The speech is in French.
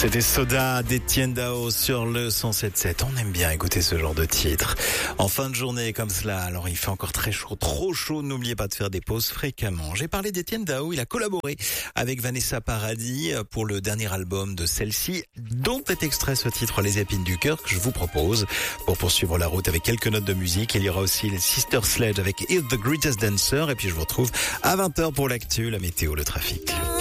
C'était Soda d'Étienne Dao sur le 107.7. On aime bien écouter ce genre de titre. En fin de journée comme cela, alors il fait encore très chaud, trop chaud. N'oubliez pas de faire des pauses fréquemment. J'ai parlé d'Étienne Dao. Il a collaboré avec Vanessa Paradis pour le dernier album de celle-ci, dont est extrait ce titre Les Épines du Cœur que je vous propose. Pour poursuivre la route avec quelques notes de musique, il y aura aussi les Sister Sledge avec Is the Greatest Dancer. Et puis je vous retrouve à 20h pour l'actu, la météo, le trafic.